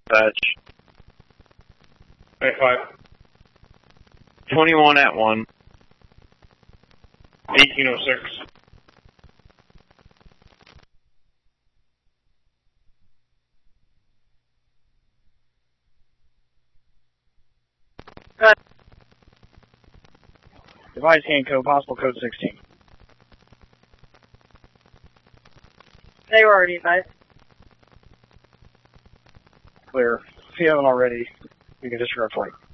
Batch. 21 at 1. 1806. Device hand code, possible code 16. They were already advised. Clear. If you haven't already, you can disregard 40.